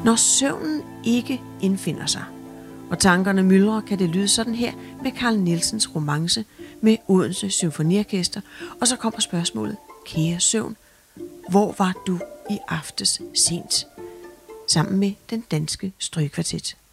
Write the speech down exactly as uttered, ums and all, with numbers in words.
Når søvnen ikke indfinder sig, og tankerne myldrer, kan det lyde sådan her med Carl Nielsens romance med Odense Symfoniorkester. Og så kommer spørgsmålet: kære søvn, hvor var du i aftes sent? Sammen med Den Danske Strygekvartet.